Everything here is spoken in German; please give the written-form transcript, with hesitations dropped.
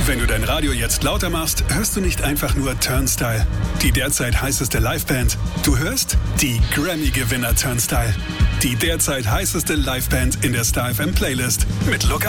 Wenn du dein Radio jetzt lauter machst, hörst du nicht einfach nur Turnstile, die derzeit heißeste Liveband. Du hörst die Grammy-Gewinner Turnstile, die derzeit heißeste Liveband in der Star FM Playlist mit Look